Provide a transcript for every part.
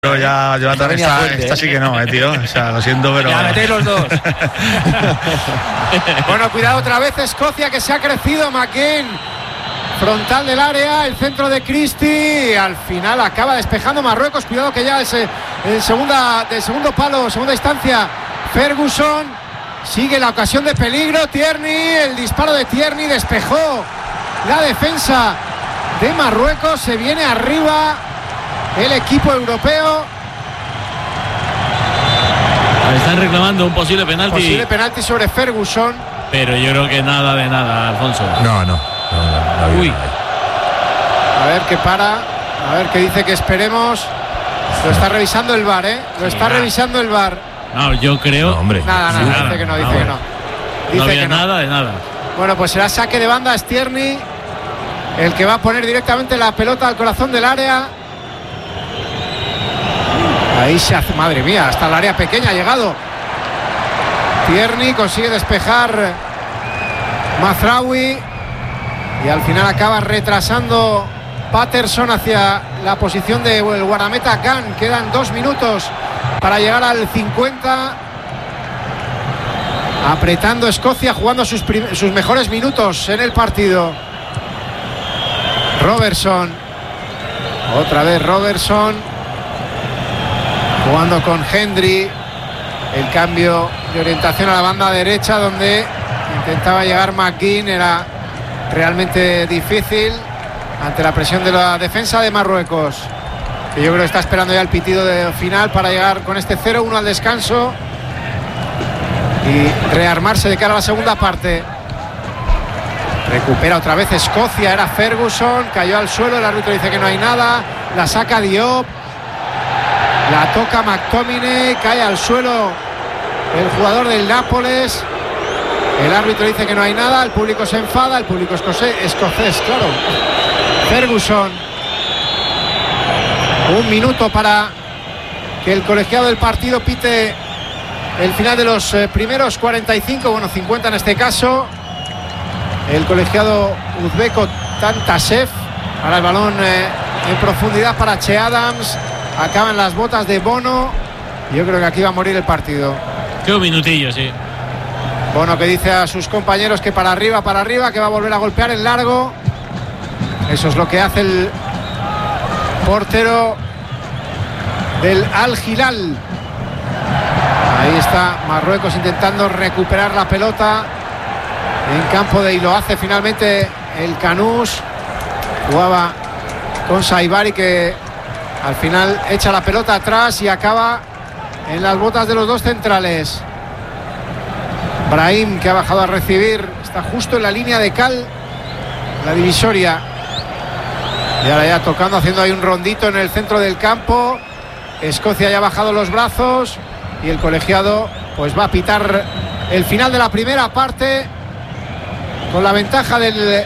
Pero ya, Jonathan, esta sí que no, tío. O sea, lo siento, pero... Ya metéis los dos. Bueno, cuidado otra vez Escocia, que se ha crecido. McGinn, frontal del área, el centro de Christie. Al final acaba despejando Marruecos. Cuidado que ya es el segundo palo, segunda instancia. Ferguson sigue la ocasión de peligro. Tierney, el disparo de Tierney despejó la defensa de Marruecos. Se viene arriba el equipo europeo. Están reclamando un posible penalti. Posible penalti sobre Ferguson. Pero yo creo que nada de nada, Alfonso. No. Uy. A ver qué para. A ver qué dice que esperemos. Lo está revisando el VAR, Lo está revisando el VAR. No, yo creo... No, hombre. Nada, dice que no, dice que no. No había Dice que no. nada de nada. Bueno, pues será saque de banda. Es Tierney el que va a poner directamente la pelota al corazón del área. Ahí se hace, madre mía, hasta el área pequeña ha llegado. Tierney consigue despejar Mazraoui y al final acaba retrasando Patterson hacia la posición del guardameta Gunn. Quedan 2 minutos para llegar al 50. Apretando Escocia, jugando sus mejores minutos en el partido. Robertson, otra vez Robertson jugando con Hendry. El cambio de orientación a la banda derecha, donde intentaba llegar McGinn, era realmente difícil ante la presión de la defensa de Marruecos, que yo creo que está esperando ya el pitido de final para llegar con este 0-1 al descanso y rearmarse de cara a la segunda parte. Recupera otra vez Escocia, era Ferguson, cayó al suelo, el árbitro dice que no hay nada, la saca Diop, la toca McTominay, cae al suelo el jugador del Nápoles, el árbitro dice que no hay nada, el público se enfada, el público escocés, claro. Ferguson, 1 minuto para que el colegiado del partido pite el final de los primeros 45, 50 en este caso. El colegiado uzbeko Tantasev. Ahora el balón en profundidad para Che Adams. Acaban las botas de Bono. Yo creo que aquí va a morir el partido. Qué un minutillo, sí. Bono que dice a sus compañeros que para arriba, que va a volver a golpear en largo. Eso es lo que hace el portero del Al Hilal. Ahí está Marruecos intentando recuperar la pelota en campo y lo hace finalmente el Canús. Jugaba con Saibari, que al final echa la pelota atrás y acaba en las botas de los dos centrales. Brahim, que ha bajado a recibir, está justo en la línea de cal, la divisoria. Y ahora ya tocando, haciendo ahí un rondito en el centro del campo. Escocia ya ha bajado los brazos y el colegiado pues va a pitar el final de la primera parte con la ventaja del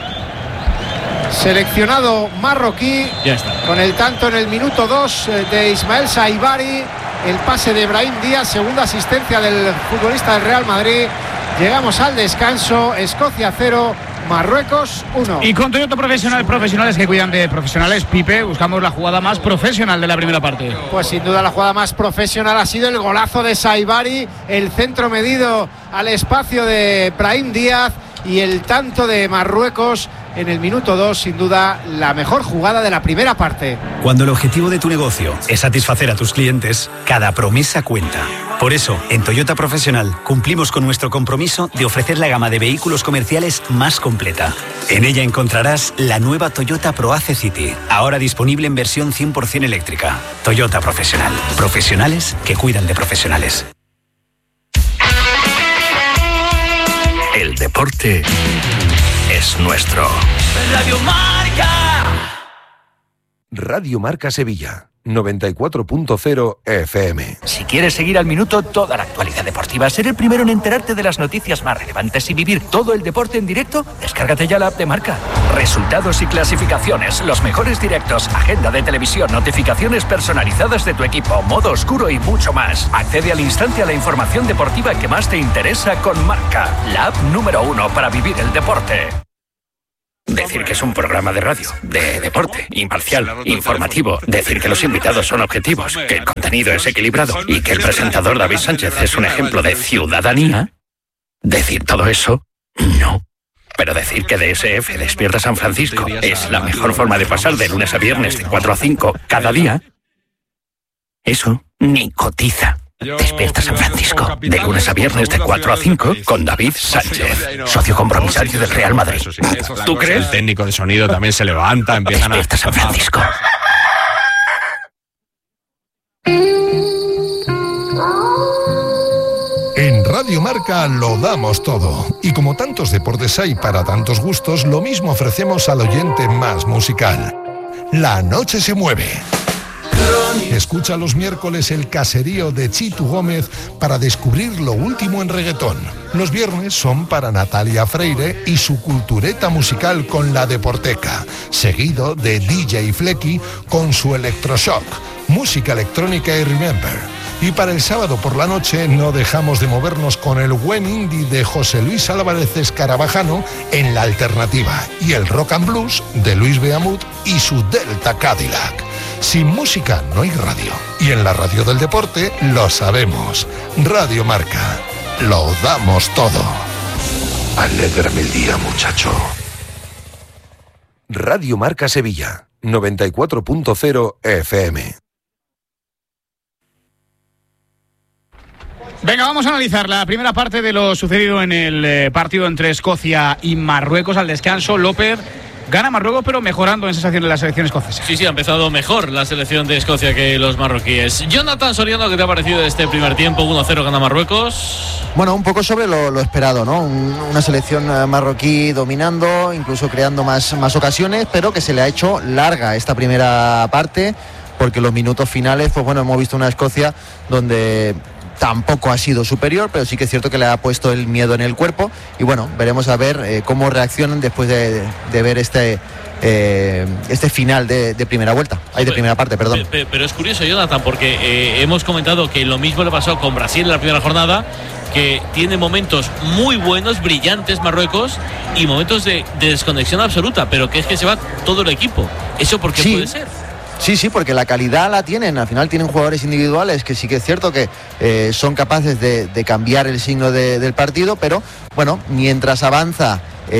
seleccionado marroquí. Ya está. Con el tanto en el minuto 2 de Ismael Saibari, el pase de Brahim Díaz, segunda asistencia del futbolista del Real Madrid. Llegamos al descanso. Escocia 0, Marruecos 1. Y con Toyota Profesional, profesionales que cuidan de profesionales, Pipe, buscamos la jugada más profesional de la primera parte. Pues sin duda la jugada más profesional ha sido el golazo de Saibari, el centro medido al espacio de Brahim Díaz y el tanto de Marruecos en el minuto 2, sin duda la mejor jugada de la primera parte. Cuando el objetivo de tu negocio es satisfacer a tus clientes, cada promesa cuenta. Por eso, en Toyota Profesional cumplimos con nuestro compromiso de ofrecer la gama de vehículos comerciales más completa. En ella encontrarás la nueva Toyota ProAce City, ahora disponible en versión 100% eléctrica. Toyota Profesional. Profesionales que cuidan de profesionales. El deporte es nuestro. Radio Marca. Radio Marca Sevilla, 94.0 FM. Si quieres seguir al minuto toda la actualidad deportiva, ser el primero en enterarte de las noticias más relevantes y vivir todo el deporte en directo, descárgate ya la app de Marca. Resultados y clasificaciones, los mejores directos, agenda de televisión, notificaciones personalizadas de tu equipo, modo oscuro y mucho más. Accede al instante a la información deportiva que más te interesa con Marca, la app número 1 para vivir el deporte. Decir que es un programa de radio, de deporte, imparcial, informativo. Decir que los invitados son objetivos, que el contenido es equilibrado y que el presentador David Sánchez es un ejemplo de ciudadanía. Decir todo eso, no. Pero decir que DSF Despierta San Francisco es la mejor forma de pasar de lunes a viernes de 4 a 5 cada día, eso ni cotiza. Despierta San Francisco, de lunes a viernes de 4 a 5 con David Sánchez, socio compromisario del Real Madrid. ¿Tú crees? El técnico de sonido también se levanta, empiezan a... Despierta San Francisco. En Radio Marca lo damos todo. Y como tantos deportes hay para tantos gustos, lo mismo ofrecemos al oyente más musical. La noche se mueve. Escucha los miércoles el caserío de Chitu Gómez para descubrir lo último en reggaetón. Los viernes son para Natalia Freire y su cultureta musical con La Deporteca, seguido de DJ Flecky con su Electroshock, música electrónica y Remember. Y para el sábado por la noche no dejamos de movernos con el buen indie de José Luis Álvarez Escarabajano en La Alternativa y el rock and blues de Luis Beamut y su Delta Cadillac. Sin música no hay radio. Y en la radio del deporte lo sabemos. Radio Marca. Lo damos todo. Alégrame el día, muchacho. Radio Marca Sevilla, 94.0 FM. Venga, vamos a analizar la primera parte de lo sucedido en el partido entre Escocia y Marruecos. Al descanso, López gana Marruecos, pero mejorando en sensación de la selección escocesa. Sí, ha empezado mejor la selección de Escocia que los marroquíes. Jonathan Soriano, ¿qué te ha parecido de este primer tiempo? 1-0 gana Marruecos. Bueno, un poco sobre lo esperado, ¿no? Una selección marroquí dominando, incluso creando más ocasiones, pero que se le ha hecho larga esta primera parte, porque los minutos finales, pues bueno, hemos visto una Escocia donde tampoco ha sido superior, pero sí que es cierto que le ha puesto el miedo en el cuerpo. Y bueno, veremos a ver cómo reaccionan después de ver este final de primera vuelta, de primera parte, perdón. Pero es curioso, Jonathan, porque hemos comentado que lo mismo le pasó con Brasil en la primera jornada, que tiene momentos muy buenos, brillantes Marruecos, y momentos de desconexión absoluta, pero que es que se va todo el equipo. ¿Eso por qué puede ser? Sí, porque la calidad la tienen. Al final tienen jugadores individuales que sí que es cierto que son capaces de cambiar el signo del partido, pero bueno, mientras avanza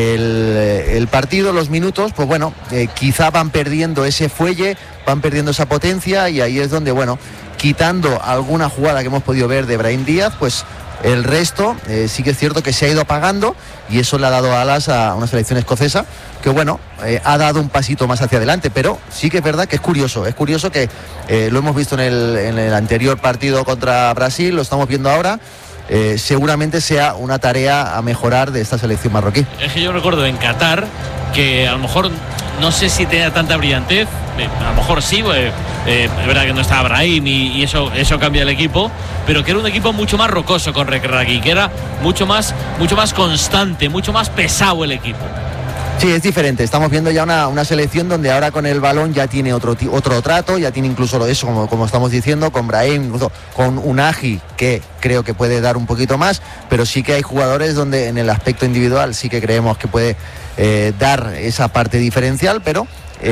el partido, los minutos, pues bueno, quizá van perdiendo ese fuelle, van perdiendo esa potencia, y ahí es donde, bueno, quitando alguna jugada que hemos podido ver de Brahim Díaz, pues el resto sí que es cierto que se ha ido apagando, y eso le ha dado alas a una selección escocesa que, bueno, ha dado un pasito más hacia adelante. Pero sí que es verdad que es curioso que lo hemos visto en el anterior partido contra Brasil, lo estamos viendo ahora. Seguramente sea una tarea a mejorar de esta selección marroquí. Es que yo recuerdo en Qatar que a lo mejor no sé si tenía tanta brillantez, a lo mejor sí, es verdad que no estaba Brahim y eso cambia el equipo, pero que era un equipo mucho más rocoso con Regragui, que era mucho más constante, mucho más pesado el equipo. Sí, es diferente. Estamos viendo ya una selección donde ahora con el balón ya tiene otro trato, ya tiene incluso eso, como estamos diciendo, con Brahim, incluso con Unagi, que creo que puede dar un poquito más, pero sí que hay jugadores donde en el aspecto individual sí que creemos que puede dar esa parte diferencial, pero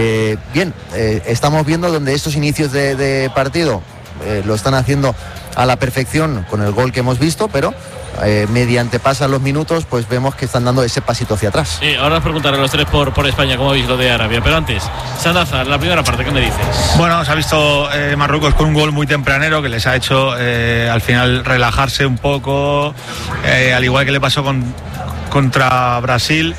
estamos viendo donde estos inicios de partido lo están haciendo a la perfección con el gol que hemos visto, pero mediante pasan los minutos, pues vemos que están dando ese pasito hacia atrás. Sí, ahora os preguntaré a los tres por España cómo habéis lo de Arabia, pero antes, Sandaza, la primera parte, ¿qué me dices? Bueno, se ha visto Marruecos con un gol muy tempranero que les ha hecho al final relajarse un poco, al igual que le pasó contra Brasil.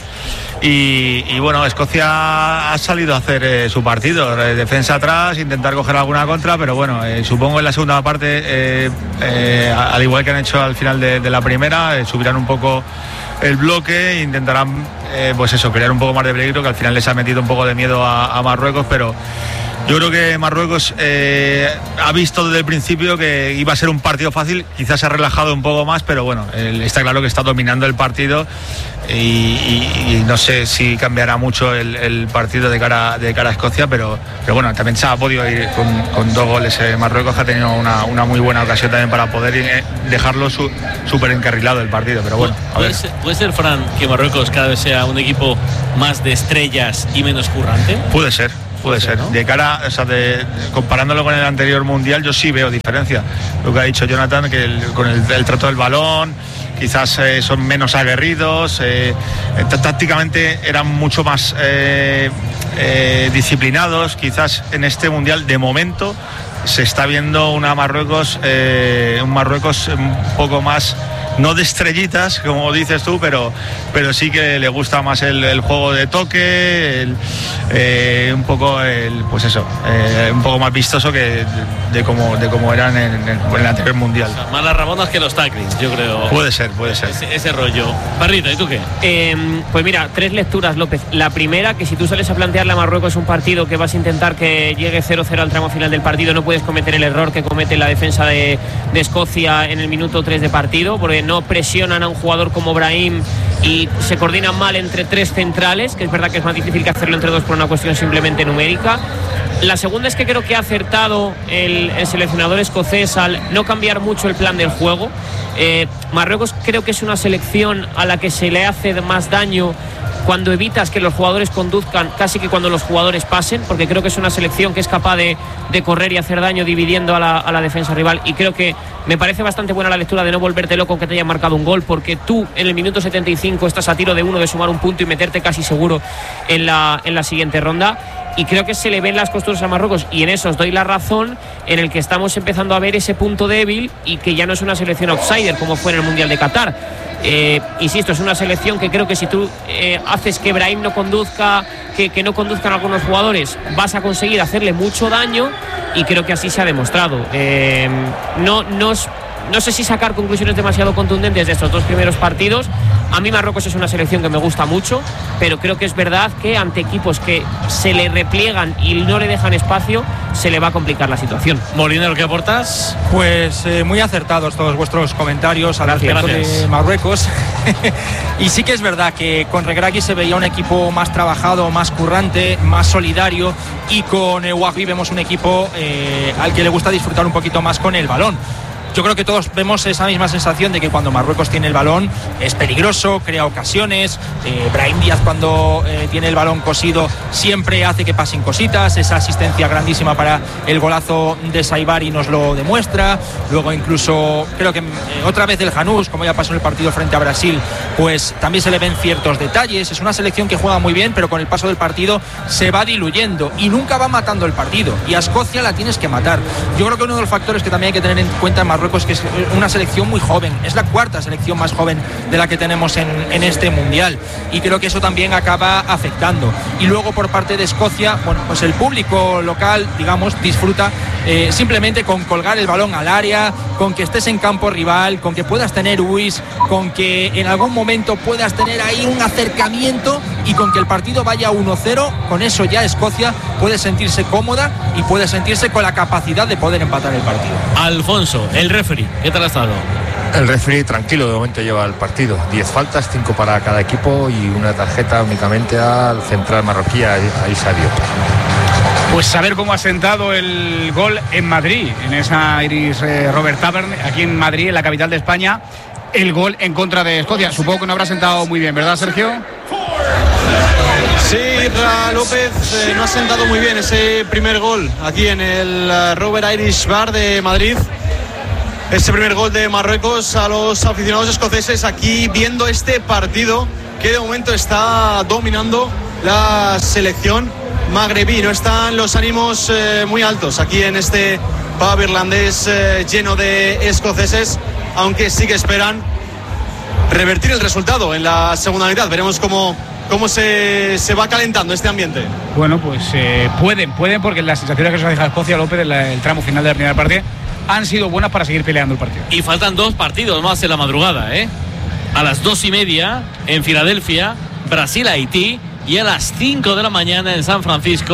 Y bueno, Escocia ha salido a hacer su partido, defensa atrás, intentar coger alguna contra, pero bueno, supongo en la segunda parte, al igual que han hecho al final de la primera, subirán un poco el bloque e intentarán, pues eso, crear un poco más de peligro, que al final les ha metido un poco de miedo a Marruecos, pero Yo creo que Marruecos ha visto desde el principio que iba a ser un partido fácil, quizás se ha relajado un poco más, pero bueno, está claro que está dominando el partido y no sé si cambiará mucho el partido de cara a Escocia, pero bueno, también se ha podido ir con 2 goles. Marruecos, que ha tenido una muy buena ocasión también para poder dejarlo súper encarrilado el partido, pero bueno. ¿Puede ser, Fran, que Marruecos cada vez sea un equipo más de estrellas y menos currante? Puede ser, ¿no? De cara, comparándolo con el anterior mundial, yo sí veo diferencia. Lo que ha dicho Jonathan, que con el trato del balón, quizás son menos aguerridos, tácticamente eran mucho más disciplinados. Quizás en este mundial, de momento, se está viendo un Marruecos un poco más, no de estrellitas, como dices tú, pero sí que le gusta más el juego de toque, un poco un poco más vistoso que de como eran en el anterior mundial. O sea, más las rabonas que los tacklings, yo creo. Puede ser. Ese rollo. Parrita, ¿y tú qué? Pues mira, 3 lecturas, López. La primera, que si tú sales a plantearle a Marruecos un partido que vas a intentar que llegue 0-0 al tramo final del partido, no puedes cometer el error que comete la defensa de Escocia en el minuto 3 de partido, porque no presionan a un jugador como Brahim y se coordinan mal entre 3 centrales, que es verdad que es más difícil que hacerlo entre 2 por una cuestión simplemente numérica. La segunda es que creo que ha acertado el seleccionador escocés al no cambiar mucho el plan del juego. Marruecos creo que es una selección a la que se le hace más daño cuando evitas que los jugadores conduzcan, casi que cuando los jugadores pasen, porque creo que es una selección que es capaz de correr y hacer daño dividiendo a la defensa rival, y creo que me parece bastante buena la lectura de no volverte loco que te hayan marcado un gol, porque tú en el minuto 75 estás a tiro de 1 de sumar un punto y meterte casi seguro en la siguiente ronda. Y creo que se le ven las costuras a Marruecos, y en eso os doy la razón, en el que estamos empezando a ver ese punto débil y que ya no es una selección outsider como fue en el Mundial de Qatar. Insisto, es una selección que creo que si tú haces que Brahim no conduzca, que no conduzcan algunos jugadores, vas a conseguir hacerle mucho daño, y creo que así se ha demostrado. No sé si sacar conclusiones demasiado contundentes de estos 2 primeros partidos. A mí Marruecos es una selección que me gusta mucho, pero creo que es verdad que ante equipos que se le repliegan y no le dejan espacio, se le va a complicar la situación. Molinero, ¿qué aportas? Pues muy acertados todos vuestros comentarios al respecto de Marruecos. Y sí que es verdad que con Regragui se veía un equipo más trabajado, más currante, más solidario, y con Wahbi vemos un equipo al que le gusta disfrutar un poquito más con el balón. Yo creo que todos vemos esa misma sensación de que cuando Marruecos tiene el balón es peligroso, crea ocasiones. Brahim Díaz, cuando tiene el balón cosido, siempre hace que pasen cositas. Esa asistencia grandísima para el golazo de Saibari nos lo demuestra. Luego incluso creo que otra vez el Janús, como ya pasó en el partido frente a Brasil, pues también se le ven ciertos detalles. Es una selección que juega muy bien, pero con el paso del partido se va diluyendo y nunca va matando el partido. Y a Escocia la tienes que matar. Yo creo que uno de los factores que también hay que tener en cuenta en Marruecos, que es una selección muy joven, es la 4ª selección más joven de la que tenemos en este mundial, y creo que eso también acaba afectando. Y luego por parte de Escocia, bueno, pues el público local, digamos, disfruta simplemente con colgar el balón al área, con que estés en campo rival, con que puedas tener UIs, con que en algún momento puedas tener ahí un acercamiento, y con que el partido vaya 1-0, con eso ya Escocia puede sentirse cómoda y puede sentirse con la capacidad de poder empatar el partido. Alfonso, el referee, ¿qué tal ha estado? El referee tranquilo, de momento lleva el partido. 10 faltas, 5 para cada equipo y una tarjeta únicamente al central marroquí, a Issa Diop. Pues a ver cómo ha sentado el gol en Madrid, en esa Iris Robert Tavern, aquí en Madrid, en la capital de España, el gol en contra de Escocia. Supongo que no habrá sentado muy bien, ¿verdad, Sergio? Sí, López, no ha sentado muy bien ese primer gol aquí en el Robert Irish Bar de Madrid. Ese primer gol de Marruecos a los aficionados escoceses aquí viendo este partido que de momento está dominando la selección magrebí. No están los ánimos muy altos aquí en este pub irlandés lleno de escoceses, aunque sí que esperan revertir el resultado en la segunda mitad. Veremos cómo se va calentando este ambiente. Bueno, pues pueden, porque las sensaciones que se ha dejado Escocia, López, en el tramo final de la primera parte han sido buenas para seguir peleando el partido. Y faltan 2 partidos más en la madrugada, a las 2:30 en Filadelfia, Brasil-Haití, y a las 5 de la mañana en San Francisco,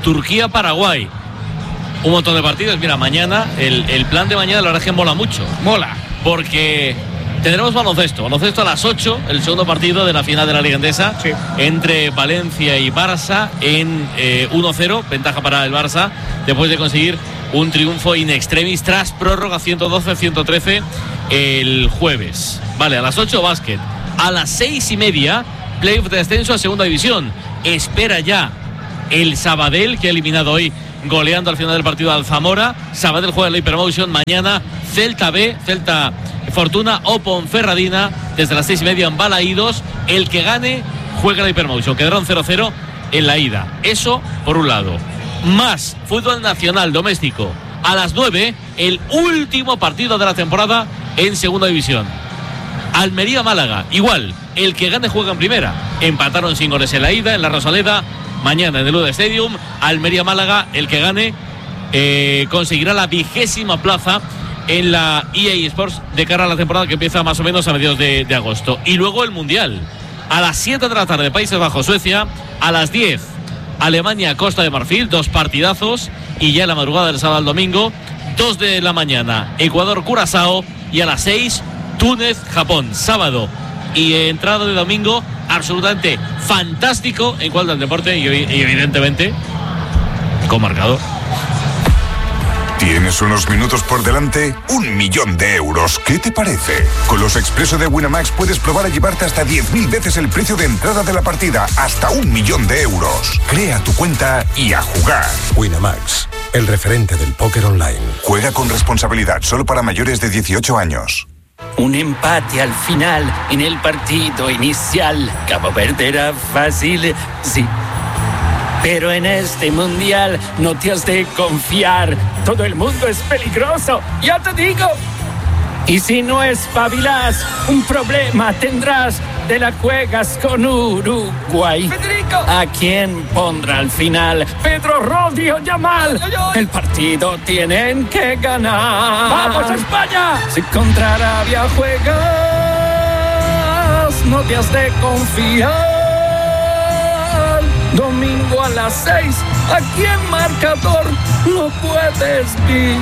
Turquía-Paraguay. Un montón de partidos. Mira, mañana, el plan de mañana la verdad es que mola mucho. Mola. Porque tendremos baloncesto a las 8, el segundo partido de la final de la Liga Endesa, sí, entre Valencia y Barça en 1-0, ventaja para el Barça, después de conseguir un triunfo in extremis tras prórroga 112-113 el jueves. Vale, a las 8 básquet. A las 6:30, playoff de ascenso a segunda división. Espera ya el Sabadell, que ha eliminado hoy goleando al final del partido al Zamora. Sabadell juega en la Hypermotion. Mañana Celta B, Celta Fortuna o Ponferradina desde las 6:30 en Balaídos. El que gane juega en la Hypermotion. Quedaron 0-0 en la ida. Eso por un lado. Más fútbol nacional doméstico. A las 9, el último partido de la temporada en segunda división. Almería-Málaga. Igual, el que gane juega en primera. Empataron sin goles en la ida en la Rosaleda. Mañana en el Luda Stadium, Almería-Málaga, el que gane conseguirá la 20ª plaza en la EA Sports de cara a la temporada que empieza más o menos a mediados de agosto. Y luego el Mundial. A las 7 de la tarde, Países Bajos, Suecia. A las 10, Alemania, Costa de Marfil, 2 partidazos. Y ya en la madrugada del sábado al domingo, 2 de la mañana, Ecuador, Curazao. Y a las 6, Túnez, Japón. Sábado y entrada de domingo absolutamente fantástico en cuanto al deporte y evidentemente con marcador. ¿Tienes unos minutos por delante? 1.000.000 de euros. ¿Qué te parece? Con los Expreso de Winamax puedes probar a llevarte hasta 10.000 veces el precio de entrada de la partida. Hasta 1.000.000 de euros. Crea tu cuenta y a jugar. Winamax, el referente del póker online. Juega con responsabilidad, solo para mayores de 18 años. Un empate al final en el partido inicial. Cabo Verde era fácil, sí. Pero en este mundial no te has de confiar. Todo el mundo es peligroso, ya te digo. Y si no espabilas, un problema tendrás. Te la juegas con Uruguay. ¡Federico! ¿A quién pondrá al final? Pedro, Rodri o Yamal. El partido tienen que ganar. ¡Vamos, España! Si contra Arabia juegas, no te has de confiar. Domingo a las 6, aquí en Marcador lo puedes vivir.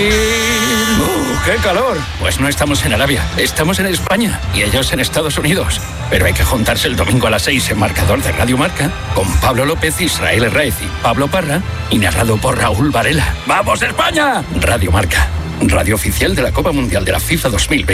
¡Qué calor! Pues no estamos en Arabia, estamos en España y ellos en Estados Unidos. Pero hay que juntarse el domingo a las 6 en Marcador de Radio Marca con Pablo López, Israel Herraiz y Pablo Parra y narrado por Raúl Varela. ¡Vamos, España! Radio Marca, radio oficial de la Copa Mundial de la FIFA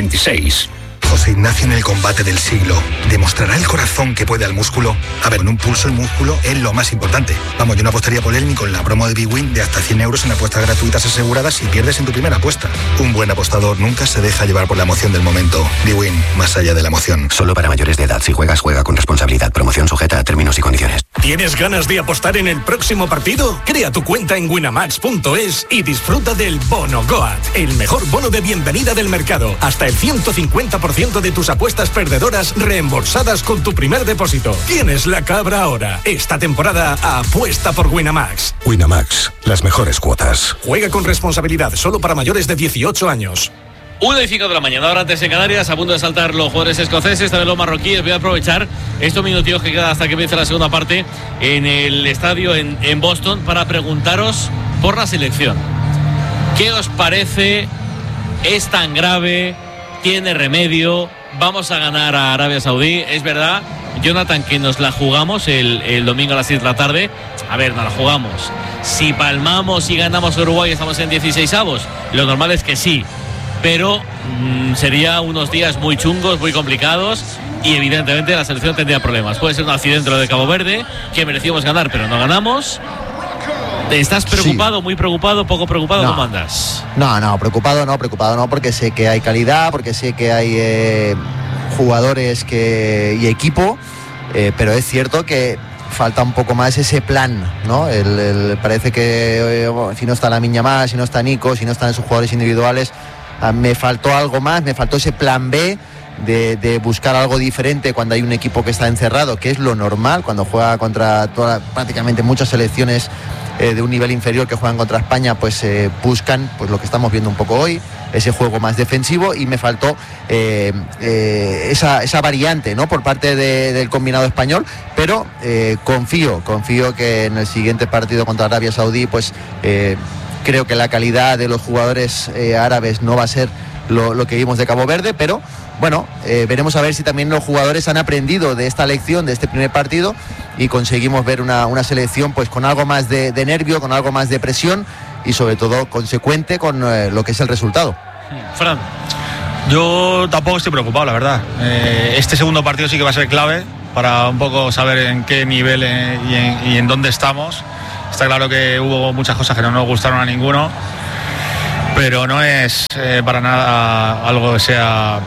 2026. José Ignacio en el combate del siglo. ¿Demostrará el corazón que puede al músculo? A ver, en un pulso el músculo es lo más importante. Vamos, yo no apostaría por él ni con la promo de BWin de hasta 100 euros en apuestas gratuitas aseguradas si pierdes en tu primera apuesta. Un buen apostador nunca se deja llevar por la emoción del momento. BWin, más allá de la emoción. Solo para mayores de edad. Si juegas, juega con responsabilidad. Promoción sujeta a términos y condiciones. ¿Tienes ganas de apostar en el próximo partido? Crea tu cuenta en winamax.es y disfruta del Bono Goat, el mejor bono de bienvenida del mercado. Hasta el 150% de tus apuestas perdedoras reembolsadas con tu primer depósito. Tienes la cabra ahora. Esta temporada apuesta por Winamax. Winamax, las mejores cuotas. Juega con responsabilidad, solo para mayores de 18 años. 1:05 de la mañana, ahora antes en Canarias, a punto de saltar los jugadores escoceses, también los marroquíes. Voy a aprovechar estos minutillos que quedan hasta que empiece la segunda parte en el estadio en Boston para preguntaros por la selección. ¿Qué os parece? ¿Es tan grave? ¿Tiene remedio? Vamos a ganar a Arabia Saudí. Es verdad, Jonathan, que nos la jugamos el domingo a las 6 de la tarde. A ver, nos la jugamos. Si palmamos y ganamos a Uruguay, estamos en 16avos. Lo normal es que sí. Pero sería unos días muy chungos, muy complicados. Y evidentemente la selección tendría problemas. Puede ser un accidente lo de Cabo Verde, que merecíamos ganar, pero no ganamos. ¿Estás preocupado, sí, muy preocupado, poco preocupado? No. ¿Cómo andas? No, preocupado no, porque sé que hay calidad, porque sé que hay jugadores y equipo, pero es cierto que falta un poco más ese plan, ¿no? Parece que si no está Lamine Yamal, si no está Nico, si no están sus jugadores individuales, me faltó algo más, me faltó ese plan B de buscar algo diferente cuando hay un equipo que está encerrado, que es lo normal cuando juega contra prácticamente muchas selecciones de un nivel inferior que juegan contra España, pues buscan pues lo que estamos viendo un poco hoy, ese juego más defensivo, y me faltó esa variante, ¿no?, por parte del combinado español, pero confío que en el siguiente partido contra Arabia Saudí pues creo que la calidad de los jugadores árabes no va a ser lo que vimos de Cabo Verde, pero bueno, veremos a ver si también los jugadores han aprendido de esta lección, de este primer partido, y conseguimos ver una selección pues con algo más de nervio, con algo más de presión y sobre todo consecuente con lo que es el resultado. Fran. Yo tampoco estoy preocupado, la verdad. Este segundo partido sí que va a ser clave para un poco saber en qué nivel y en dónde estamos. Está claro que hubo muchas cosas que no nos gustaron a ninguno, pero no es para nada algo que sea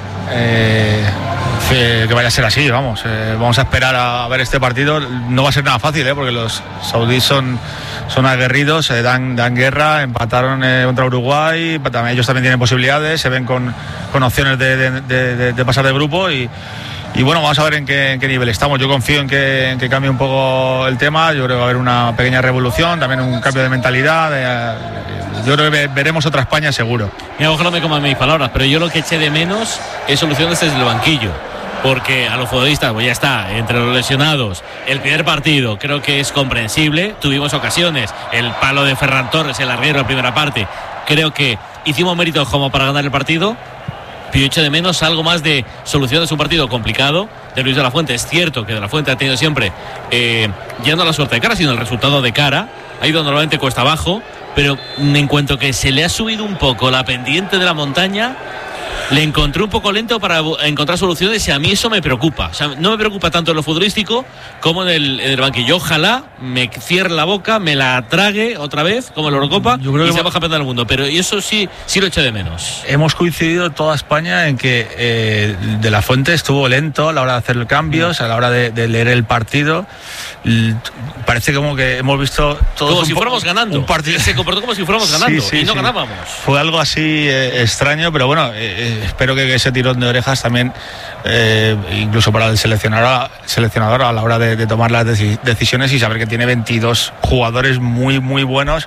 que vaya a ser así, vamos. Vamos a esperar a ver este partido. No va a ser nada fácil, porque los saudíes son aguerridos, dan guerra, empataron contra Uruguay, ellos también tienen posibilidades, se ven con opciones de pasar de grupo y bueno, vamos a ver en qué nivel estamos. Yo confío en que cambie un poco el tema. Yo creo que va a haber una pequeña revolución, también un cambio de mentalidad. Yo creo que veremos otra España seguro. Mira, ojalá me coman mis palabras, pero yo lo que eché de menos es soluciones desde el banquillo. Porque a los futbolistas, pues ya está, entre los lesionados, el primer partido creo que es comprensible, tuvimos ocasiones, el palo de Ferran Torres, el larguero, la primera parte, creo que hicimos méritos como para ganar el partido. Pero yo echo de menos algo más de soluciones a un partido complicado de Luis de la Fuente. Es cierto que de la Fuente ha tenido siempre, ya no la suerte de cara, sino el resultado de cara. Ha ido normalmente cuesta abajo, pero en cuanto que se le ha subido un poco la pendiente de la montaña, le encontré un poco lento para encontrar soluciones, y a mí eso me preocupa. O sea, no me preocupa tanto en lo futbolístico como en el banquillo. Ojalá me cierre la boca, me la trague otra vez como el Eurocopa y se va campeón del mundo. Pero eso sí lo echo de menos. Hemos coincidido toda España en que de la Fuente estuvo lento a la hora de hacer cambios, a la hora de leer el partido. Parece como que hemos visto todos como si fuéramos ganando. Un partido. Se comportó como si fuéramos ganando y no ganábamos. Fue algo así extraño, pero bueno, espero que ese tirón de orejas también, incluso para el seleccionador a la hora de tomar las decisiones y saber que tiene 22 jugadores muy muy buenos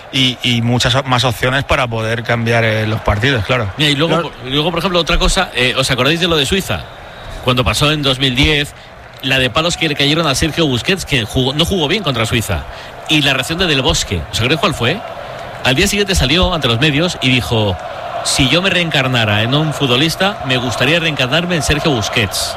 y muchas más opciones para poder cambiar los partidos, claro. Mira, y luego, por ejemplo, otra cosa, ¿os acordáis de lo de Suiza? Cuando pasó en 2010, la de palos que le cayeron a Sergio Busquets, que no jugó bien contra Suiza, y la reacción de Del Bosque, ¿os acordáis cuál fue? Al día siguiente salió ante los medios y dijo: si yo me reencarnara en un futbolista, me gustaría reencarnarme en Sergio Busquets.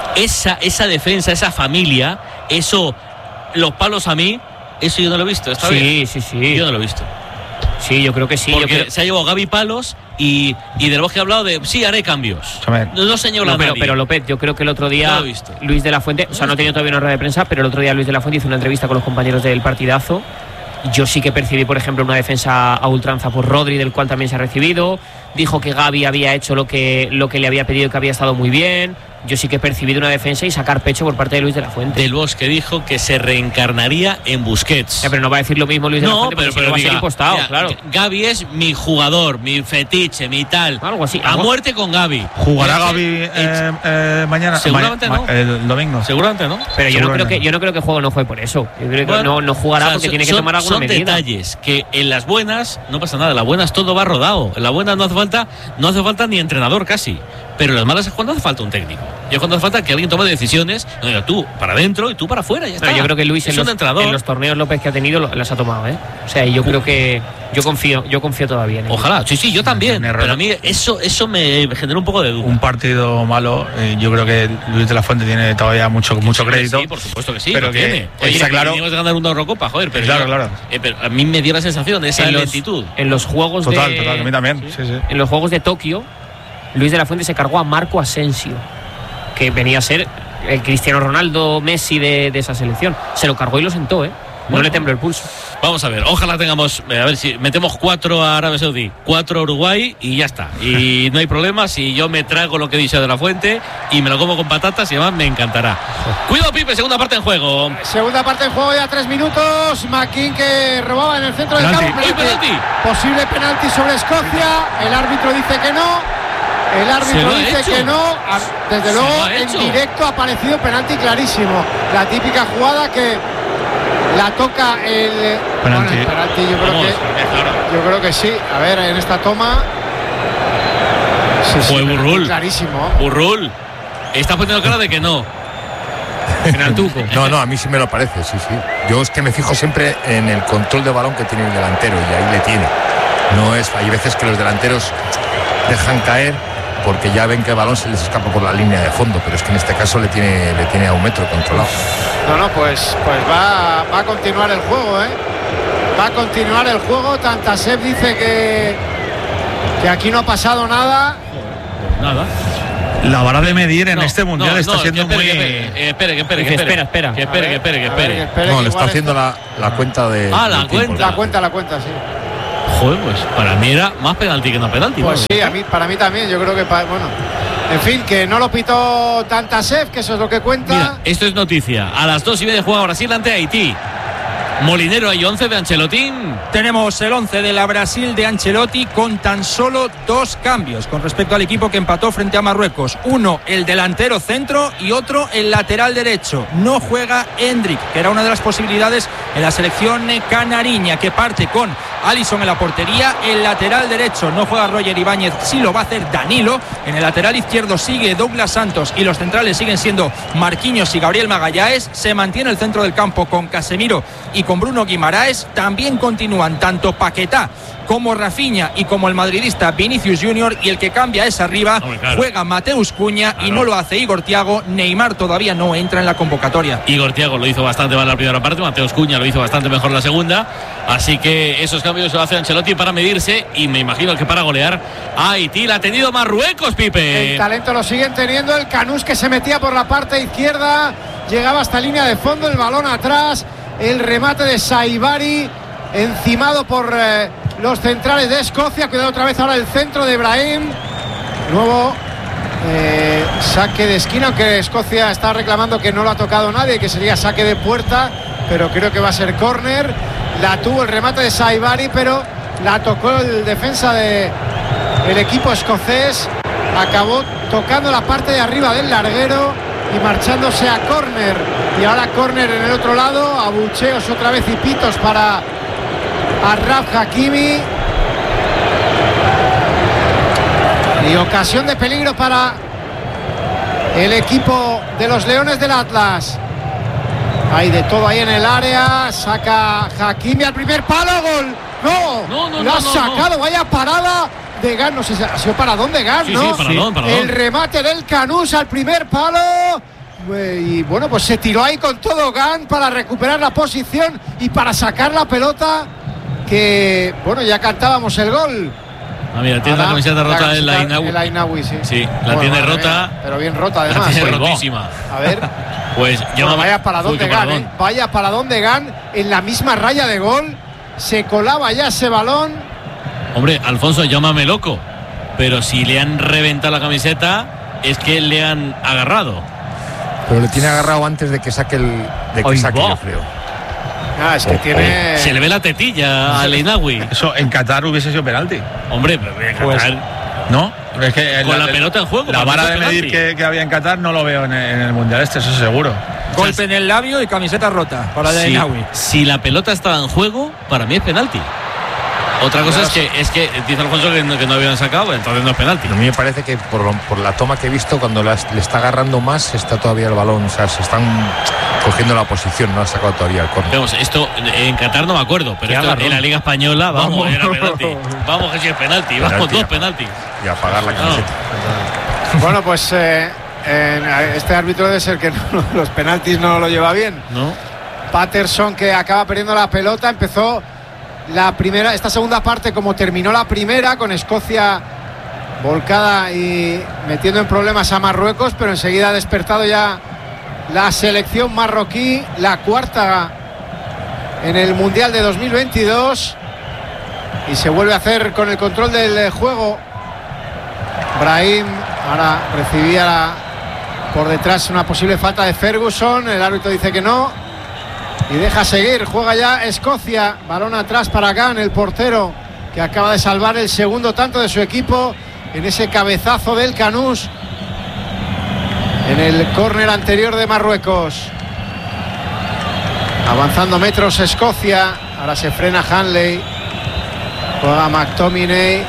Esa defensa, esa familia, eso, los palos a mí, eso yo no lo he visto. ¿Está bien? Sí. Yo no lo he visto. Sí, yo creo que sí. Porque se ha llevado Gaby palos y Del Bosque ha hablado de sí, haré cambios. No señala nadie. Pero López, yo creo que el otro día Luis de la Fuente, o sea, no ha tenido todavía una rueda de prensa, pero el otro día Luis de la Fuente hizo una entrevista con los compañeros del partidazo. Yo sí que percibí, por ejemplo, una defensa a ultranza por Rodri, del cual también se ha recibido. Dijo que Gaby había hecho lo que le había pedido y que había estado muy bien. Yo sí que he percibido una defensa y sacar pecho por parte de Luis de la Fuente. Del Bosque dijo que se reencarnaría en Busquets. Pero no va a decir lo mismo Luis de la Fuente, pero si no va a ser impostado, claro. Gaby es mi jugador, mi fetiche, mi tal. Algo así. A muerte con Gaby. ¿Jugará Gaby mañana? Seguramente no. El domingo. Seguramente no. Pero yo no creo que el juego no fue por eso. Yo creo que no jugará porque tiene que tomar alguna medida. Son detalles que en las buenas no pasa nada. En las buenas todo va rodado. En las buenas no hace falta ni entrenador casi. Pero en las malas es cuando hace falta un técnico. Y es cuando hace falta que alguien tome decisiones. No, tú para adentro y tú para afuera. Ya está. Yo creo que Luis en los torneos López que ha tenido las ha tomado, ¿eh? O sea, yo creo que yo confío todavía en él. Ojalá, sí, yo también. Pero a mí eso me genera un poco de duda. Un partido malo, yo creo que Luis de la Fuente tiene todavía mucho crédito. Sí, por supuesto que sí, pero lo tiene. Oye, está claro. Teníamos de ganar una Eurocopa, joder, pero claro. Pero a mí me dio la sensación de esa lentitud. En los juegos total, a mí también. Sí. En los juegos de Tokio, Luis de la Fuente se cargó a Marco Asensio, que venía a ser el Cristiano Ronaldo Messi de esa selección. Se lo cargó y lo sentó, ¿eh? No le tembló el pulso. Vamos a ver, ojalá tengamos, a ver si metemos 4 a Arabia Saudí, 4 a Uruguay y ya está. Y no hay problema si yo me trago lo que dice de la Fuente y me lo como con patatas y además me encantará. Cuidado, Pipe, segunda parte en juego. Segunda parte en juego, ya 3 minutos. McKean que robaba en el centro del campo. Penalti. Posible penalti sobre Escocia. El árbitro dice que no. El árbitro dice que no. Desde luego, en directo ha aparecido penalti clarísimo. La típica jugada que La toca el penalti. Yo creo que sí. A ver, en esta toma. Fue Burrul. Clarísimo. Burrul. Está poniendo cara de que no. Penaltuco. No, a mí sí me lo parece, sí. Yo es que me fijo siempre en el control de balón que tiene el delantero y ahí le tiene. Hay veces que los delanteros dejan caer porque ya ven que el balón se les escapa por la línea de fondo, pero es que en este caso le tiene a un metro controlado. Pues va a continuar el juego, Va a continuar el juego. Tantasev dice que aquí no ha pasado nada. Nada. La vara de medir en este mundial está siendo muy. Espera. Que espere. No, le está haciendo la cuenta de. La cuenta. La cuenta, sí. Joder, pues para mí era más penalti que no penalti. Pues sí, para mí también. Yo creo que, en fin, que no lo pitó Tantasev, que eso es lo que cuenta. Mira, esto es noticia. A las 2:30 juega Brasil ante Haití. Molinero, hay 11 de Ancelotti. Tenemos el 11 de la Brasil de Ancelotti con tan solo 2 cambios con respecto al equipo que empató frente a Marruecos. Uno, el delantero centro, y otro, el lateral derecho. No juega Endrick, que era una de las posibilidades en la selección canariña, que parte con Alisson en la portería. El lateral derecho no juega Roger Ibáñez, sí lo va a hacer Danilo. En el lateral izquierdo sigue Douglas Santos y los centrales siguen siendo Marquinhos y Gabriel Magallanes. Se mantiene el centro del campo con Casemiro y con Bruno Guimaraes. También continúan tanto Paquetá como Rafinha y como el madridista Vinicius Junior, y el que cambia es arriba. Juega Mateus Cunha y no lo hace Igor Thiago. Neymar todavía no entra en la convocatoria. Igor Thiago lo hizo bastante mal la primera parte, Mateus Cunha lo hizo bastante mejor la segunda, así que esos cambios lo hace Ancelotti para medirse y me imagino que para golear a Haití. La ha tenido Marruecos, Pipe. El talento lo siguen teniendo. El Canús, que se metía por la parte izquierda, llegaba hasta línea de fondo, el balón atrás, el remate de Saibari encimado por los centrales de Escocia. Cuidado otra vez ahora el centro de Brahim. Nuevo saque de esquina, aunque Escocia está reclamando que no lo ha tocado nadie, que sería saque de puerta, pero creo que va a ser córner. La tuvo el remate de Saibari, pero la tocó el defensa del equipo escocés. Acabó tocando la parte de arriba del larguero y marchándose a córner. Y ahora córner en el otro lado. Abucheos otra vez y pitos para Achraf Hakimi. Y ocasión de peligro para el equipo de los Leones del Atlas. Hay de todo ahí en el área. Saca Hakimi al primer palo. Gol. No, lo ha sacado. Vaya parada de Gan. No sé si ha sido paradón de Gan, ¿no? Sí, paradón. El remate del Canús al primer palo. Y bueno, pues se tiró ahí con todo Gan para recuperar la posición y para sacar la pelota. Que bueno, ya cantábamos el gol. Mira, tiene la camiseta rota el Ainaoui, sí. Sí, la tiene rota. Pero bien rota además. La tiene rotísima. A ver. Pues vaya paradón de Gan, Vaya paradón de Gan en la misma raya de gol. Se colaba ya ese balón. Hombre, Alfonso, llámame loco, pero si le han reventado la camiseta es que le han agarrado. Pero le tiene agarrado antes de que saque yo creo. Es que tiene. Se le ve la tetilla al Ainaoui. Eso en Qatar hubiese sido penalti. Hombre, pero en Qatar. No, es que con la pelota en juego. La vara de medir que había en Qatar no lo veo en el mundial eso seguro. Golpe en el labio y camiseta rota para el Ainaoui. Si la pelota estaba en juego, para mí es penalti. Otra cosa es que dice Alfonso que no habían sacado, entonces no es penalti. A mí me parece que por la toma que he visto, cuando le está agarrando más, está todavía el balón. O sea, se están cogiendo la posición, no ha sacado todavía el córner. Vamos, esto en Qatar no me acuerdo, pero esto en la Liga Española, vamos, era penalti. Vamos, que si es penalti, vamos, 2 penaltis. Y a pagar la camiseta. Bueno, pues este árbitro debe ser que los penaltis no lo lleva bien. No. Patterson, que acaba perdiendo la pelota, empezó esta segunda parte como terminó la primera, con Escocia volcada y metiendo en problemas a Marruecos, pero enseguida ha despertado ya la selección marroquí, la cuarta en el Mundial de 2022, y se vuelve a hacer con el control del juego. Brahim ahora recibía por detrás una posible falta de Ferguson, el árbitro dice que no y deja seguir. Juega ya Escocia, balón atrás para Gan, el portero, que acaba de salvar el segundo tanto de su equipo en ese cabezazo del Canús en el córner anterior de Marruecos. Avanzando metros Escocia. Ahora se frena Hanley. Juega McTominay.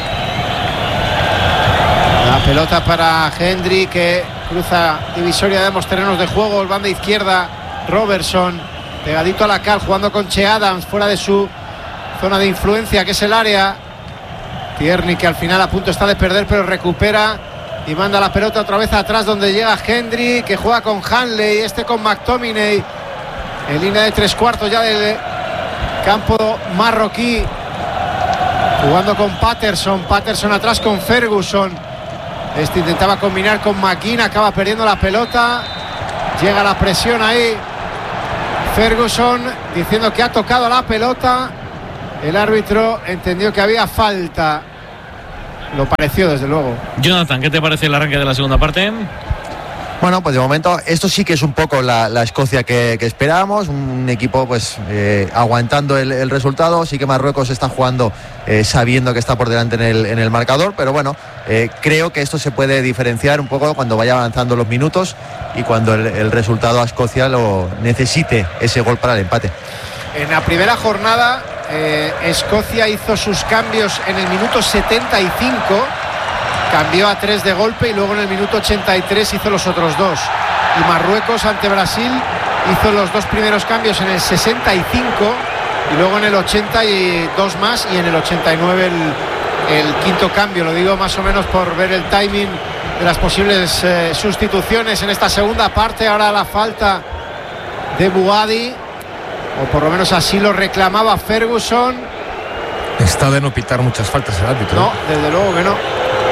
La pelota para Hendry, que cruza divisoria de ambos terrenos de juego. El banda izquierda, Robertson, pegadito a la cal, jugando con Che Adams, fuera de su zona de influencia, que es el área. Tierney, que al final a punto está de perder, pero recupera y manda la pelota otra vez atrás, donde llega Hendry, que juega con Hanley, con McTominay, en línea de 3/4 ya del campo marroquí, jugando con Patterson atrás con Ferguson. Intentaba combinar con McGinn, acaba perdiendo la pelota. Llega la presión ahí. Ferguson diciendo que ha tocado la pelota. El árbitro entendió que había falta. Lo pareció, desde luego. Jonathan, ¿qué te parece el arranque de la segunda parte? Bueno, pues de momento esto sí que es un poco la Escocia que esperábamos, un equipo pues aguantando el resultado. Sí que Marruecos está jugando sabiendo que está por delante en el marcador, pero bueno, creo que esto se puede diferenciar un poco cuando vaya avanzando los minutos y cuando el resultado a Escocia lo necesite ese gol para el empate. En la primera jornada Escocia hizo sus cambios en el minuto 75. Cambió a 3 de golpe y luego en el minuto 83 hizo los otros 2. Y Marruecos ante Brasil hizo los 2 primeros cambios en el 65 y luego en el 82 más y en el 89 el quinto cambio. Lo digo más o menos por ver el timing de las posibles sustituciones en esta segunda parte. Ahora la falta de Bouhaddi, o por lo menos así lo reclamaba Ferguson. Está de no pitar muchas faltas el árbitro. No, desde luego que no.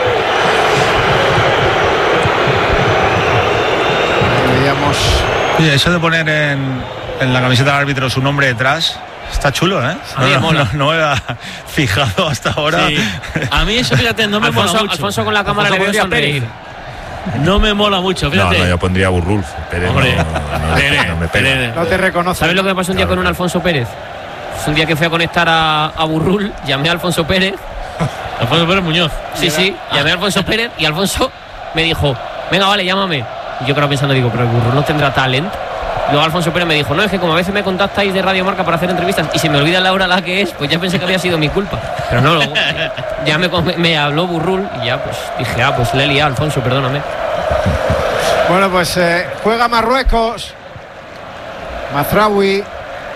Oye, eso de poner en la camiseta del árbitro su nombre detrás está chulo, ¿eh? No me había fijado hasta ahora. Sí. A mí eso, fíjate, no me mola mucho. Alfonso con la cámara le veo sonreír. No me mola mucho, fíjate. No, yo pondría Burrulf. No te reconoce. ¿Sabes lo que me pasó un día con un Alfonso Pérez? Es un día que fui a conectar a Burrul, llamé a Alfonso Pérez. Alfonso Pérez Muñoz. Sí, llamé a Alfonso Pérez y Alfonso me dijo, venga, vale, llámame. Y yo creo pensando, digo, pero el Burrul no tendrá talent. Luego Alfonso Pérez me dijo, no, es que como a veces me contactáis de Radio Marca para hacer entrevistas y se me olvida la hora la que es, pues ya pensé que había sido mi culpa. Pero no, luego ya me habló Burrul y ya pues dije, pues le he liado, Alfonso, perdóname. Bueno, pues juega Marruecos. Mazraoui.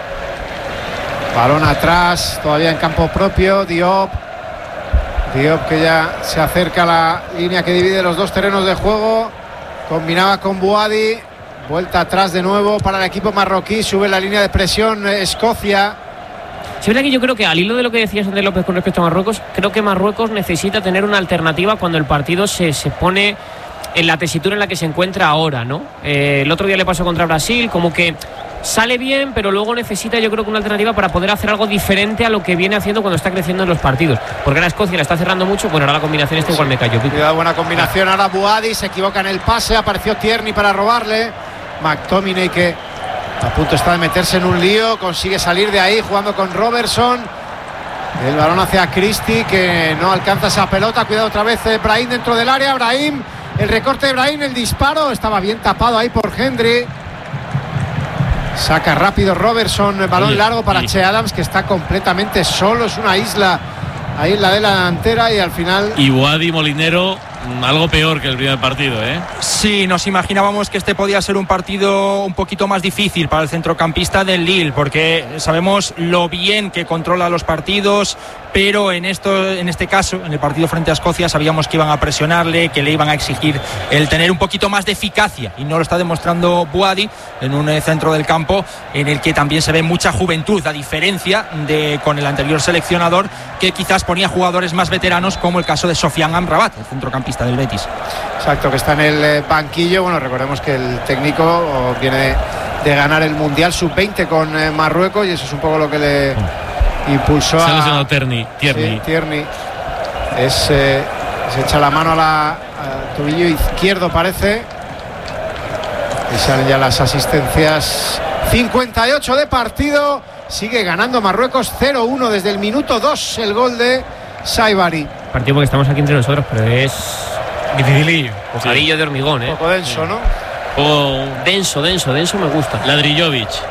Balón atrás, todavía en campo propio. Diop que ya se acerca a la línea que divide los dos terrenos de juego. Combinaba con Bouhaddi. Vuelta atrás de nuevo para el equipo marroquí. Sube la línea de presión Escocia. Sí, es verdad que yo creo que al hilo de lo que decías Andrés López con respecto a Marruecos, creo que Marruecos necesita tener una alternativa cuando el partido se pone en la tesitura en la que se encuentra ahora, ¿no? El otro día le pasó contra Brasil, como que sale bien, pero luego necesita, yo creo, que una alternativa para poder hacer algo diferente a lo que viene haciendo cuando está creciendo en los partidos. Porque ahora Escocia la está cerrando mucho, bueno, ahora la combinación igual me cayó. Cuidado, buena combinación. Ahora Bouhaddi se equivoca en el pase, apareció Tierney para robarle. McTominay, que a punto está de meterse en un lío, consigue salir de ahí jugando con Robertson. El balón hacia Christie, que no alcanza esa pelota. Cuidado otra vez Brahim dentro del área. Brahim, el recorte de Brahim, el disparo, estaba bien tapado ahí por Hendry. Saca rápido Robertson, el balón largo para Che Adams, que está completamente solo, es una isla ahí en la delantera y al final... Y Bouhaddi, Molinero, algo peor que el primer partido, ¿eh? Sí, nos imaginábamos que este podía ser un partido un poquito más difícil para el centrocampista del Lille, porque sabemos lo bien que controla los partidos, pero en este caso, en el partido frente a Escocia, sabíamos que iban a presionarle, que le iban a exigir el tener un poquito más de eficacia, y no lo está demostrando Bouhaddi en un centro del campo en el que también se ve mucha juventud, a diferencia de con el anterior seleccionador, que quizás ponía jugadores más veteranos, como el caso de Sofiane Amrabat, el centrocampista del Betis. Exacto, que está en el banquillo. Bueno, recordemos que el técnico viene de ganar el Mundial Sub-20 con Marruecos, y eso es un poco lo que le impulsó a Tierney. Sí, Tierney se echa la mano al tobillo izquierdo, parece, y salen ya las asistencias. 58 de partido, sigue ganando Marruecos 0-1 desde el minuto 2, el gol de Saibari. Partido porque estamos aquí entre nosotros, pero es dificilillo, bocadillo de hormigón, un poco denso, ¿no? Denso me gusta. Ladrillovic.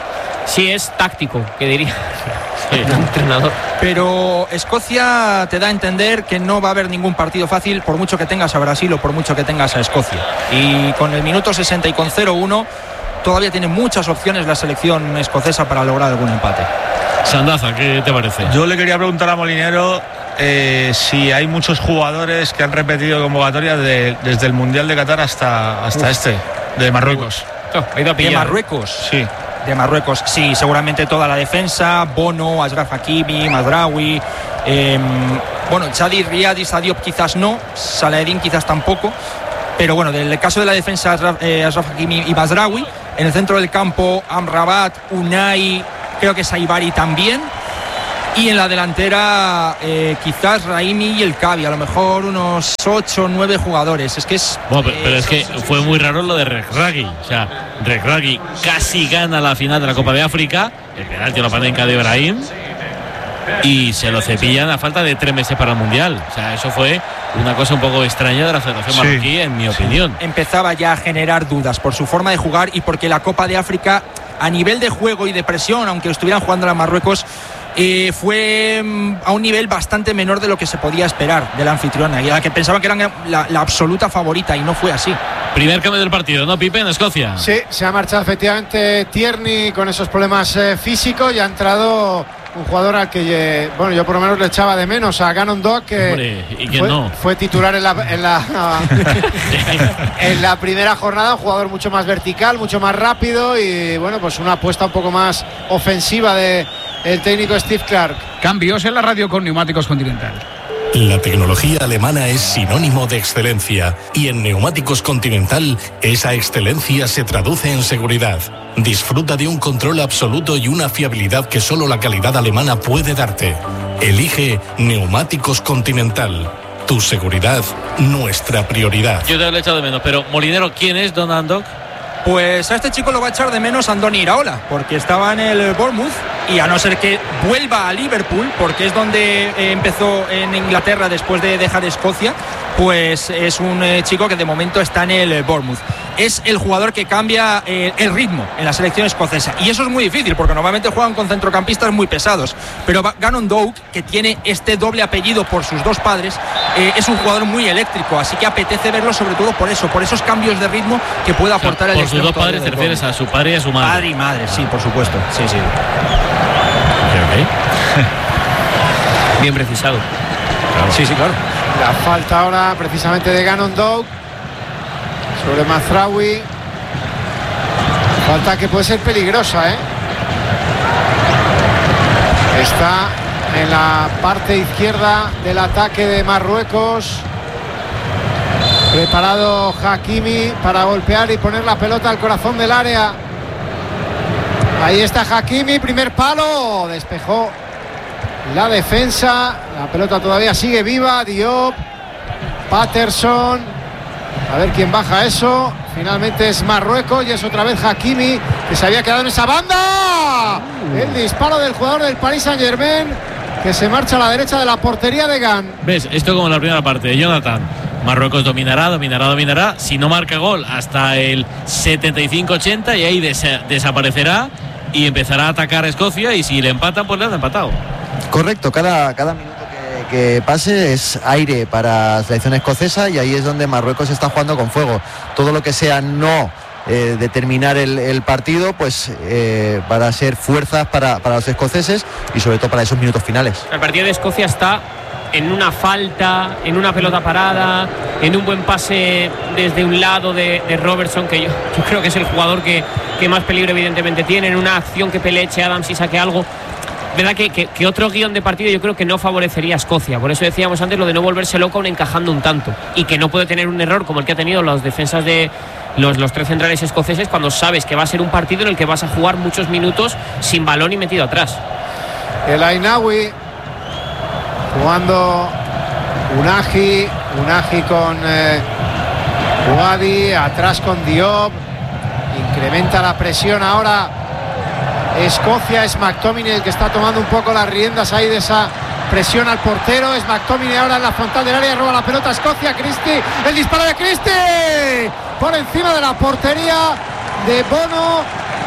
Sí, es táctico, que diría el entrenador. Pero Escocia te da a entender que no va a haber ningún partido fácil, por mucho que tengas a Brasil o por mucho que tengas a Escocia. Y con el minuto 60 y con 0-1 todavía tiene muchas opciones la selección escocesa para lograr algún empate. Sandaza, ¿qué te parece? Yo le quería preguntar a Molinero si hay muchos jugadores que han repetido convocatoria desde el Mundial de Qatar hasta de Marruecos. ¿De Marruecos? Sí. De Marruecos, sí, seguramente toda la defensa, Bono, Achraf Hakimi, Mazraoui, Chadi, Riad y Diop quizás no, Saladin quizás tampoco, pero bueno, del caso de la defensa, Achraf Hakimi y Mazraoui, en el centro del campo, Amrabat, Unai, creo que Saibari también, y en la delantera quizás Raimi y el Cavi, a lo mejor unos 8 o 9 jugadores. Es que es... Bueno, pero es que fue muy raro lo de Regragui. O sea, Regragui casi gana la final de la Copa de África, el penalti lo Panenka de Ibrahim, y se lo cepillan a falta de 3 meses para el Mundial. O sea, eso fue una cosa un poco extraña de la Federación marroquí, en mi opinión. Empezaba ya a generar dudas por su forma de jugar y porque la Copa de África, a nivel de juego y de presión, aunque estuvieran jugando a Marruecos, fue a un nivel bastante menor de lo que se podía esperar de la anfitriona, y a la que pensaban que era la absoluta favorita, y no fue así. Primer cambio del partido, ¿no, Pipe, en Escocia? Sí, se ha marchado efectivamente Tierney con esos problemas físicos y ha entrado un jugador al que yo por lo menos le echaba de menos, a Gannon Dock, que fue titular en la primera jornada, un jugador mucho más vertical, mucho más rápido, y bueno, pues una apuesta un poco más ofensiva de el técnico Steve Clark. Cambios en la radio con Neumáticos Continental. La tecnología alemana es sinónimo de excelencia y en Neumáticos Continental esa excelencia se traduce en seguridad. Disfruta de un control absoluto y una fiabilidad que solo la calidad alemana puede darte. Elige Neumáticos Continental. Tu seguridad, nuestra prioridad. Yo te lo he echado de menos, pero Molinero, ¿quién es Don Andok? Pues a este chico lo va a echar de menos Andoni Iraola, porque estaba en el Bournemouth, y a no ser que vuelva a Liverpool, porque es donde empezó en Inglaterra después de dejar Escocia, pues es un chico que de momento está en el Bournemouth. Es el jugador que cambia el ritmo en la selección escocesa, y eso es muy difícil porque normalmente juegan con centrocampistas muy pesados, pero Gannon Dock, que tiene este doble apellido por sus dos padres, es un jugador muy eléctrico, así que apetece verlo sobre todo por esos cambios de ritmo que puede aportar el por sus dos padres te refieres a su padre y a su madre. Padre y madre, sí, por supuesto. Sí. Okay. Bien precisado. Claro. Sí, claro. La falta ahora precisamente de Gannon Dock sobre Mazraoui. Falta que puede ser peligrosa, Está en la parte izquierda del ataque de Marruecos. Preparado Hakimi para golpear y poner la pelota al corazón del área. Ahí está Hakimi, primer palo, despejó la defensa, la pelota todavía sigue viva. Diop, Patterson, a ver quién baja eso. Finalmente es Marruecos y es otra vez Hakimi, que se había quedado en esa banda. El disparo del jugador del Paris Saint-Germain, que se marcha a la derecha de la portería de Gant. ¿Ves? Esto como en la primera parte de Jonathan. Marruecos dominará. Si no marca gol hasta el 75-80, y ahí desaparecerá y empezará a atacar a Escocia, y si le empatan, pues le han empatado. Correcto, cada minuto que pase es aire para la selección escocesa, y ahí es donde Marruecos está jugando con fuego. Todo lo que sea no determinar el partido, pues van a ser fuerzas para los escoceses, y sobre todo para esos minutos finales. El partido de Escocia está en una falta, en una pelota parada, en un buen pase desde un lado de Robertson, que yo creo que es el jugador que más peligro evidentemente tiene, en una acción que Peleche Adams y saque algo. Verdad que otro guión de partido yo creo que no favorecería a Escocia. Por eso decíamos antes lo de no volverse loco aún encajando un tanto, y que no puede tener un error como el que ha tenido las defensas de los tres centrales escoceses, cuando sabes que va a ser un partido en el que vas a jugar muchos minutos sin balón y metido atrás. El Ainawi jugando Unagi con Wadi, atrás con Diop, incrementa la presión ahora Escocia. Es McTominay el que está tomando un poco las riendas ahí de esa presión al portero. Es McTominay ahora en la frontal del área, roba la pelota a Escocia. Christie, el disparo de Christie por encima de la portería de Bono,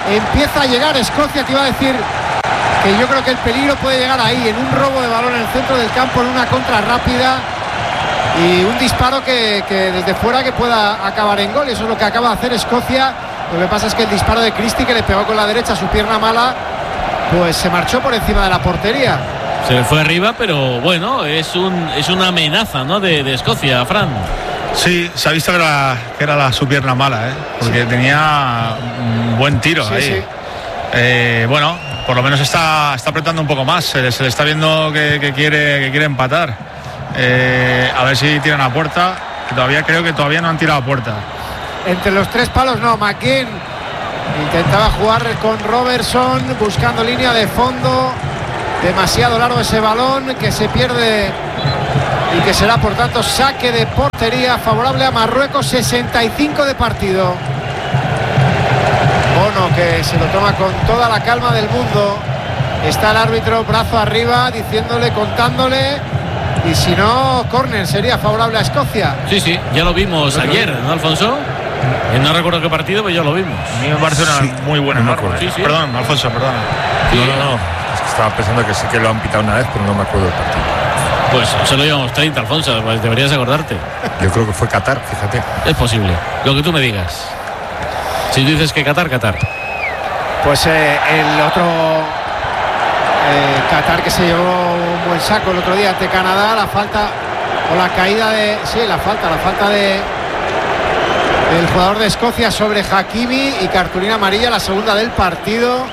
empieza a llegar Escocia. Te iba a decir que yo creo que el peligro puede llegar ahí, en un robo de balón en el centro del campo, en una contra rápida y un disparo que desde fuera que pueda acabar en gol. Y eso es lo que acaba de hacer Escocia. Lo que pasa es que el disparo de Christie, que le pegó con la derecha a su pierna mala, pues se marchó por encima de la portería. Se le fue arriba, pero bueno, es una amenaza, ¿no?, de Escocia, Fran. Sí, se ha visto que era su pierna mala, porque tenía un buen tiro ahí. Sí. Bueno, por lo menos está apretando un poco más. Se le está viendo que quiere empatar. A ver si tiran a puerta. Creo que todavía no han tirado a puerta. Entre los tres palos no. McGinn intentaba jugar con Robertson, buscando línea de fondo. Demasiado largo ese balón que se pierde y que será por tanto saque de portería favorable a Marruecos. 65 de partido. Bono, que se lo toma con toda la calma del mundo. Está el árbitro brazo arriba diciéndole, contándole, y si no, córner sería favorable a Escocia. Sí, ya lo vimos ayer, ¿no, Alfonso? No recuerdo qué partido, pero ya lo vimos. A mí me parece una muy buena norma. Sí. Perdón, Alfonso, perdona. Sí. No. Es que estaba pensando que sí que lo han pitado una vez, pero no me acuerdo del partido. Pues solo llevamos 30, Alfonso, pues deberías acordarte. Yo creo que fue Qatar, fíjate. Es posible, lo que tú me digas. Si tú dices que Qatar. Pues el otro Qatar, que se llevó un buen saco el otro día ante Canadá, la falta o la caída de... Sí, la falta de el jugador de Escocia sobre Hakimi y cartulina amarilla, la segunda del partido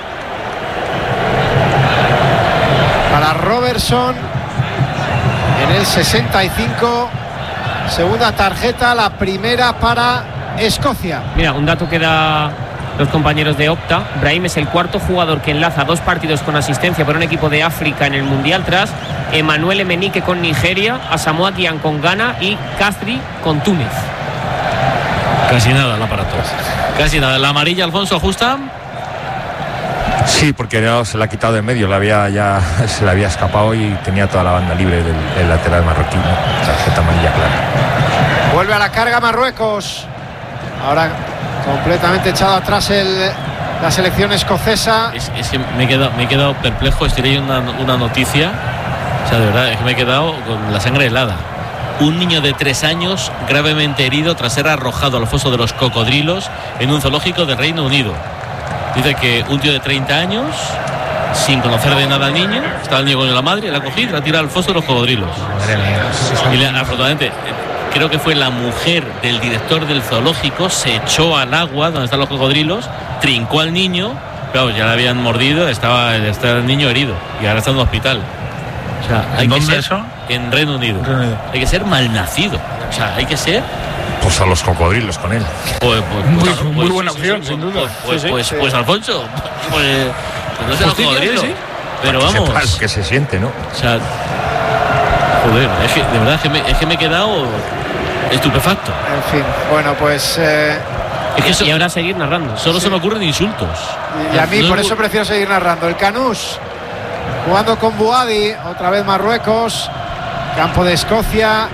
para Robertson en el 65. Segunda tarjeta, la primera para Escocia. Mira, un dato que da los compañeros de Opta: Brahim es el cuarto jugador que enlaza 2 partidos con asistencia por un equipo de África en el Mundial, tras Emmanuel Emenike con Nigeria, Asamoah Gyan con Ghana y Kastri con Túnez. Casi nada el aparato. Casi nada. ¿La amarilla, Alfonso, ajusta? Sí, porque no, se la ha quitado de medio. Se le había escapado y tenía toda la banda libre del lateral marroquí. Tarjeta amarilla clara. Vuelve a la carga Marruecos. Ahora completamente echado atrás la selección escocesa. Es que me he quedado perplejo. Estoy leyendo una noticia. O sea, de verdad, es que me he quedado con la sangre helada. Un niño de 3 años gravemente herido tras ser arrojado al foso de los cocodrilos en un zoológico del Reino Unido. Dice que un tío de 30 años, sin conocer de nada al niño, estaba el niño con la madre, la cogí y la tira al foso de los cocodrilos. Y afortunadamente, creo que fue la mujer del director del zoológico, se echó al agua donde están los cocodrilos, trincó al niño, claro, ya le habían mordido, estaba el niño herido y ahora está en un hospital. O sea, ¿en dónde eso? En Reino Unido. Hay que ser malnacido. O sea, hay que ser... Pues a los cocodrilos con él. Muy buena opción, sin duda. Pues Alfonso, no sé los cocodrilos. ¿Sí? Pero vamos. Que se siente, ¿no? O sea, joder, es que de verdad es que me he quedado estupefacto. En fin, bueno, pues... y ahora seguir narrando. Solo se me ocurren insultos. Y a mí por eso prefiero seguir narrando. El Canús jugando con Buadi, otra vez Marruecos, campo de Escocia.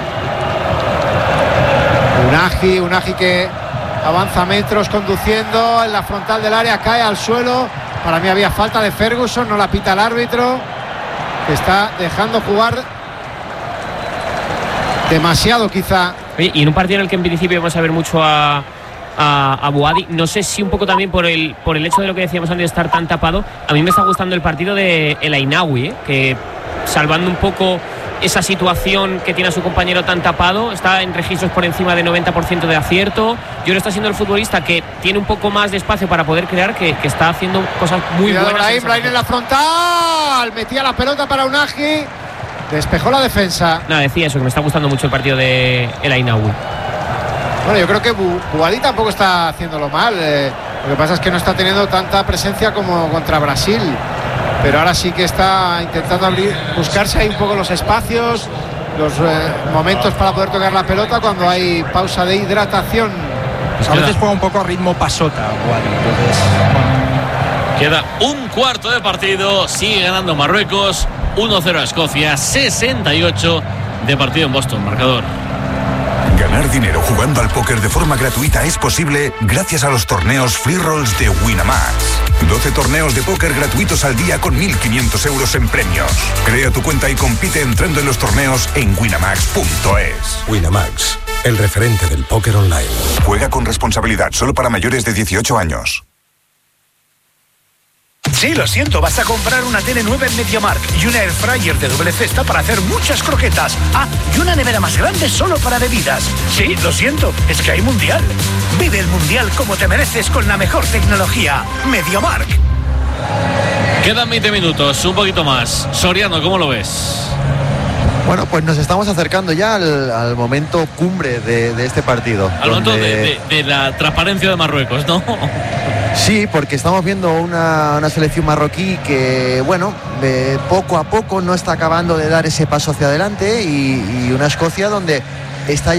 Unagi que avanza metros conduciendo en la frontal del área, cae al suelo. Para mí había falta de Ferguson, no la pita el árbitro, que está dejando jugar demasiado quizá. Oye, y en un partido en el que en principio vamos a ver mucho a Buadi, no sé si un poco también por el hecho de lo que decíamos antes de estar tan tapado, a mí me está gustando el partido de El Ainaoui, que salvando un poco esa situación que tiene a su compañero tan tapado, está en registros por encima de 90% de acierto. Yo creo que está siendo el futbolista que tiene un poco más de espacio para poder crear, que está haciendo cosas muy buenas. Brahim en la frontal, metía la pelota para Unagi, despejó la defensa. No, decía eso, que me está gustando mucho el partido de El Ainaoui. Bueno, yo creo que Buadi tampoco está haciéndolo mal. Lo que pasa es que no está teniendo tanta presencia como contra Brasil. Pero ahora sí que está intentando buscarse ahí un poco los espacios, los momentos para poder tocar la pelota cuando hay pausa de hidratación. A veces juega un poco a ritmo pasota, Buadi. Queda un cuarto de partido, sigue ganando Marruecos, 1-0 a Escocia, 68 de partido en Boston, marcador. Ganar dinero jugando al póker de forma gratuita es posible gracias a los torneos Free Rolls de Winamax. 12 torneos de póker gratuitos al día con 1.500 euros en premios. Crea tu cuenta y compite entrando en los torneos en winamax.es. Winamax, el referente del póker online. Juega con responsabilidad, solo para mayores de 18 años. Sí, lo siento, vas a comprar una tele nueva en MediaMarkt y una airfryer de doble cesta para hacer muchas croquetas. Ah, y una nevera más grande solo para bebidas. Sí, lo siento, es que hay mundial. Vive el mundial como te mereces con la mejor tecnología. MediaMarkt. Quedan 20 minutos, un poquito más. Soriano, ¿cómo lo ves? Bueno, pues nos estamos acercando ya al momento cumbre de este partido. Al momento de la transparencia de Marruecos, ¿no? Sí, porque estamos viendo una selección marroquí que, bueno, poco a poco no está acabando de dar ese paso hacia adelante y una Escocia donde está